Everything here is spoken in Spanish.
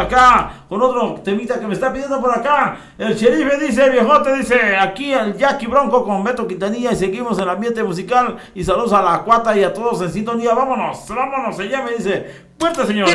acá con otro temita que me está pidiendo por acá. El Sheriff dice, el viejote dice, aquí el Jackie Bronco con Beto Quintanilla y seguimos en el ambiente musical. Y saludos a la Cuata y a todos en sintonía. Vámonos, ella me dice, fuerte señores.